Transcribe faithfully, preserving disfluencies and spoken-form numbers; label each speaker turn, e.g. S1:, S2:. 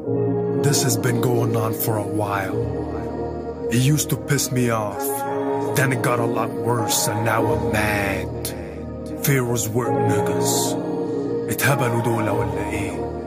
S1: This has been going on for a while. It used to piss me off. Then it got a lot worse and now I'm mad. Pharaoh's work niggas. اتهبلوا دول ولا ايه؟